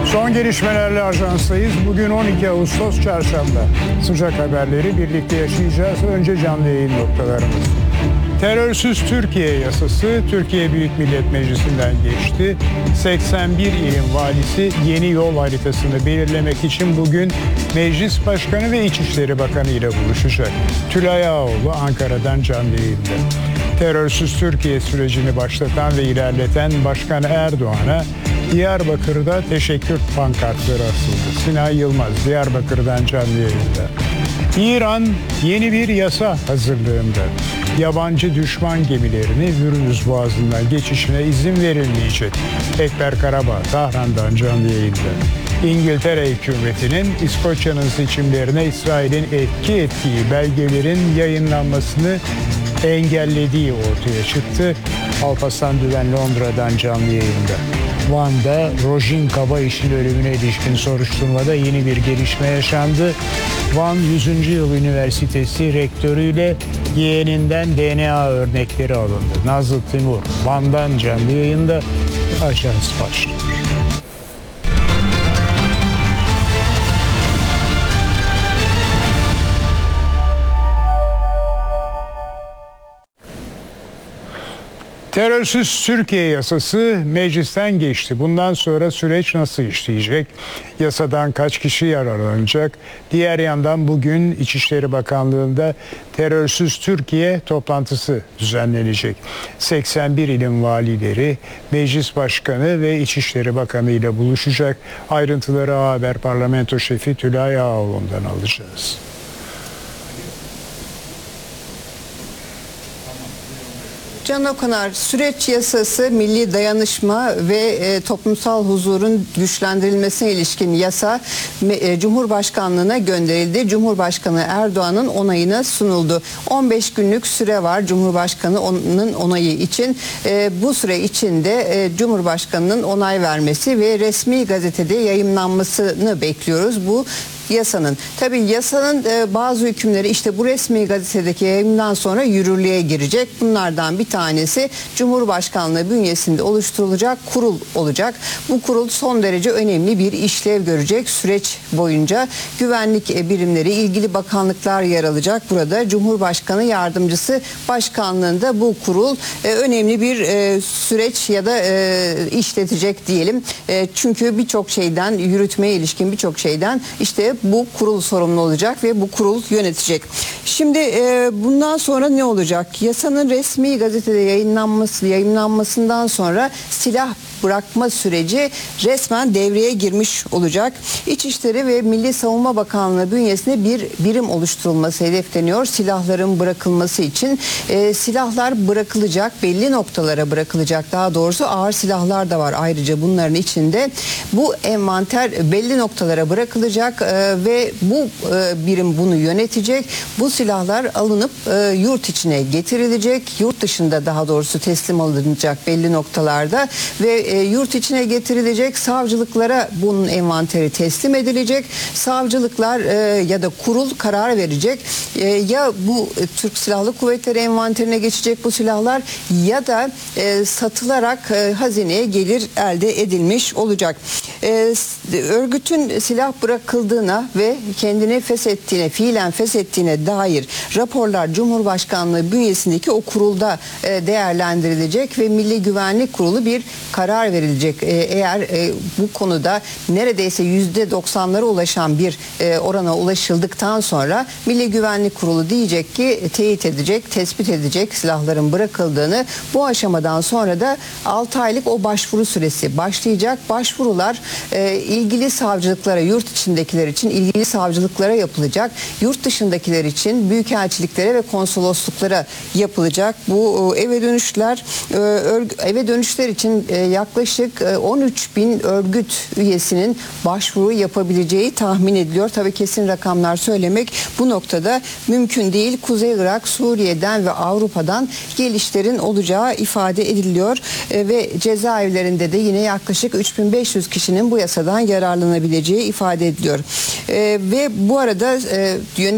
Son gelişmelerle ajanstayız. Bugün 12 Ağustos Çarşamba. Sıcak haberleri birlikte yaşayacağız. Önce canlı yayın noktalarımız. Terörsüz Türkiye yasası Türkiye Büyük Millet Meclisi'nden geçti. 81 ilin valisi yeni yol haritasını belirlemek için bugün Meclis Başkanı ve İçişleri Bakanı ile buluşacak. Tülay Ağoğlu Ankara'dan canlı yayında. Terörsüz Türkiye sürecini başlatan ve ilerleten Başkan Erdoğan'a Diyarbakır'da teşekkür pankartları asıldı. Sinan Yılmaz Diyarbakır'dan canlı yayında. İran yeni bir yasa hazırlığında. Yabancı düşman gemilerini Hürmüz Boğazı'ndan geçişine izin verilmeyecek. Ekber Karabağ Tahran'dan canlı yayında. İngiltere hükümetinin İskoçya'nın seçimlerine İsrail'in etki ettiği belgelerin yayınlanmasını engellediği ortaya çıktı. Alparslan Düven Londra'dan canlı yayında. Van'da Rojin Kabayiş'in ölümüne ilişkin soruşturmada yeni bir gelişme yaşandı. Van 100. Yıl Üniversitesi rektörüyle yeğeninden DNA örnekleri alındı. Nazlı Timur Van'dan canlı yayında. Ajans başlıyor. Terörsüz Türkiye yasası meclisten geçti. Bundan sonra süreç nasıl işleyecek? Yasadan kaç kişi yararlanacak? Diğer yandan bugün İçişleri Bakanlığı'nda Terörsüz Türkiye toplantısı düzenlenecek. 81 ilin valileri, Meclis Başkanı ve İçişleri Bakanı ile buluşacak. Ayrıntıları A Haber Parlamento Şefi Tülay Ağoğlu'ndan alacağız. Can Okanar, süreç yasası milli dayanışma ve toplumsal huzurun güçlendirilmesine ilişkin yasa Cumhurbaşkanlığına gönderildi. Cumhurbaşkanı Erdoğan'ın onayına sunuldu. 15 günlük süre var Cumhurbaşkanı'nın onayı için. Bu süre içinde Cumhurbaşkanı'nın onay vermesi ve resmi gazetede yayımlanmasını bekliyoruz. Bu yasanın. Tabii yasanın bazı hükümleri işte bu resmi gazetedeki yayımdan sonra yürürlüğe girecek. Bunlardan bir tanesi Cumhurbaşkanlığı bünyesinde oluşturulacak kurul olacak. Bu kurul son derece önemli bir işlev görecek süreç boyunca. Güvenlik birimleri, ilgili bakanlıklar yer alacak. Burada Cumhurbaşkanı Yardımcısı Başkanlığında bu kurul önemli bir süreç ya da işletecek diyelim. Çünkü birçok şeyden, yürütmeye ilişkin birçok şeyden işte bu kurul sorumlu olacak ve bu kurul yönetecek. Şimdi bundan sonra ne olacak? Yasanın resmi gazetede yayınlanmasından sonra silah bırakma süreci resmen devreye girmiş olacak. İçişleri ve Milli Savunma Bakanlığı bünyesinde bir birim oluşturulması hedefleniyor. Silahların bırakılması için silahlar bırakılacak, belli noktalara bırakılacak. Daha doğrusu ağır silahlar da var ayrıca bunların içinde. Bu envanter belli noktalara bırakılacak ve bu birim bunu yönetecek. Bu silahlar alınıp yurt içine getirilecek. Yurt dışında daha doğrusu teslim alınacak belli noktalarda ve yurt içine getirilecek, savcılıklara bunun envanteri teslim edilecek. Savcılıklar ya da kurul karar verecek. Ya bu Türk Silahlı Kuvvetleri envanterine geçecek bu silahlar ya da satılarak hazineye gelir elde edilmiş olacak. Örgütün silah bırakıldığına ve kendini feshettiğine, fiilen feshettiğine dair raporlar Cumhurbaşkanlığı bünyesindeki o kurulda değerlendirilecek ve Milli Güvenlik Kurulu bir karar verilecek. Eğer bu konuda neredeyse %90'lara ulaşan bir orana ulaşıldıktan sonra Milli Güvenlik Kurulu diyecek ki teyit edecek, tespit edecek silahların bırakıldığını. Bu aşamadan sonra da 6 aylık o başvuru süresi başlayacak. Başvurular ilgili savcılıklara, yurt içindekiler için ilgili savcılıklara yapılacak. Yurt dışındakiler için büyükelçiliklere ve konsolosluklara yapılacak. Bu eve dönüşler için yaklaşık 13.000 örgüt üyesinin başvuru yapabileceği tahmin ediliyor. Tabii kesin rakamlar söylemek bu noktada mümkün değil. Kuzey Irak, Suriye'den ve Avrupa'dan gelişlerin olacağı ifade ediliyor ve cezaevlerinde de yine yaklaşık 3.500 kişinin bu yasadan yararlanabileceği ifade ediliyor. Ve bu arada